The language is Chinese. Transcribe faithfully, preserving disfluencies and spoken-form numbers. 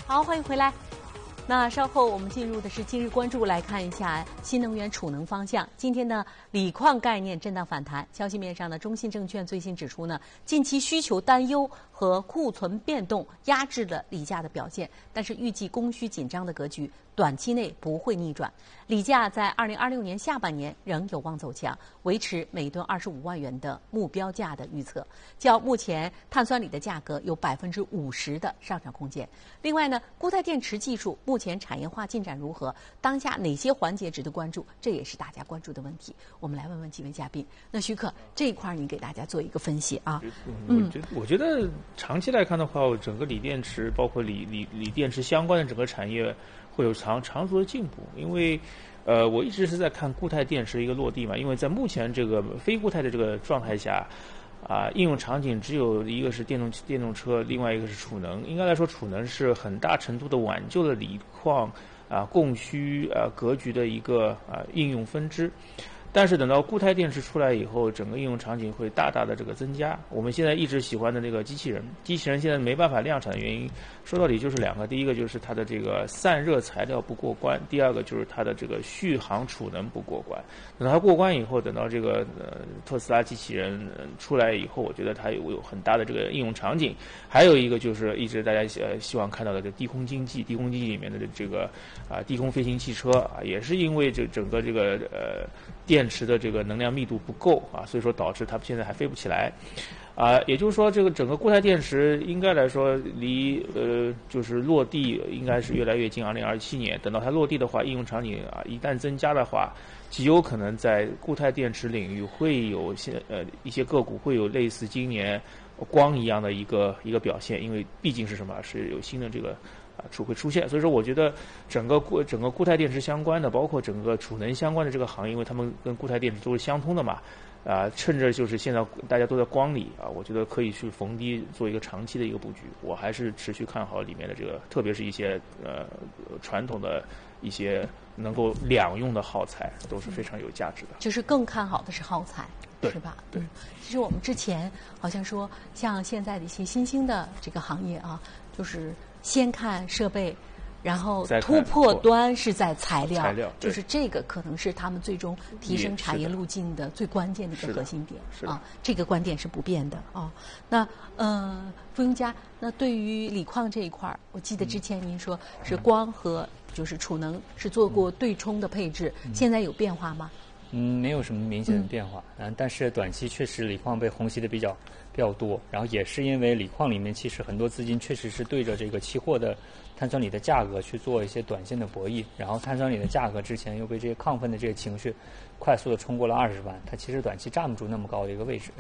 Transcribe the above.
好，欢迎回来。那稍后我们进入的是今日关注，来看一下新能源储能方向。今天呢，锂矿概念震荡反弹。消息面上呢，中信证券最新指出呢，近期需求担忧和库存变动压制了锂价的表现，但是预计供需紧张的格局短期内不会逆转。锂价在二零二六年下半年仍有望走强，维持每吨二十五万元的目标价的预测，较目前碳酸锂的价格有百分之五十的上涨空间。另外呢，固态电池技术目前产业化进展如何？当下哪些环节值得关注？这也是大家关注的问题。我们来问问几位嘉宾。那徐克，这一块你给大家做一个分析啊。 嗯，我觉得我觉得长期来看的话，整个锂电池包括锂锂锂电池相关的整个产业会有长长足的进步，因为。呃，我一直是在看固态电池一个落地嘛，因为在目前这个非固态的这个状态下，啊、呃，应用场景只有一个是电动电动车，另外一个是储能。应该来说，储能是很大程度的挽救了锂矿啊、呃、供需啊、呃、格局的一个啊、呃、应用分支。但是等到固态电池出来以后，整个应用场景会大大的这个增加。我们现在一直喜欢的那个机器人，机器人现在没办法量产的原因，说到底就是两个：第一个就是它的这个散热材料不过关，第二个就是它的这个续航储能不过关。等到它过关以后，等到这个呃特斯拉机器人出来以后，我觉得它有有很大的这个应用场景。还有一个就是一直大家呃希望看到的这低空经济，低空经济里面的这个啊、呃、低空飞行汽车啊，也是因为这整个这个呃电池的这个能量密度不够啊，所以说导致它现在还飞不起来，啊，也就是说这个整个固态电池应该来说离呃就是落地应该是越来越近。二零二七年等到它落地的话，应用场景啊一旦增加的话，极有可能在固态电池领域会有些呃一些个股会有类似今年光一样的一个一个表现，因为毕竟是什么是有新的这个。啊，出会出现，所以说我觉得整个固整个固态电池相关的，包括整个储能相关的这个行业，因为他们跟固态电池都是相通的嘛，啊，趁着就是现在大家都在光里啊，我觉得可以去逢低做一个长期的一个布局。我还是持续看好里面的这个，特别是一些呃传统的一些能够两用的耗材，都是非常有价值的。 就是更看好的是耗材。 对， 是吧？ 对、 嗯，其实我们之前好像说，像现在的一些新兴的这个行业啊，就是先看设备，然后突破端是在材料， 材料就是这个可能是他们最终提升产业路径的最关键的一个核心点啊。这个观点是不变的啊。那呃，傅永嘉，那对于锂矿这一块儿，我记得之前您说是光和就是储能是做过对冲的配置，嗯、现在有变化吗？ 嗯，没有什么明显的变化，嗯，但是短期确实锂矿被虹吸的比较比较多，然后也是因为锂矿里面其实很多资金确实是对着这个期货的碳酸锂的价格去做一些短线的博弈，然后碳酸锂的价格之前又被这些亢奋的这个情绪快速的冲过了二十万，它其实短期站不住那么高的一个位置，